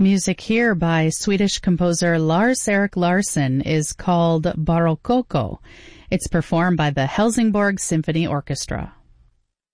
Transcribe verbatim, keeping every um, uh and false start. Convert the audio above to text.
Music here by Swedish composer Lars-Erik Larsson is called Barokoko. It's performed by the Helsingborg Symphony Orchestra.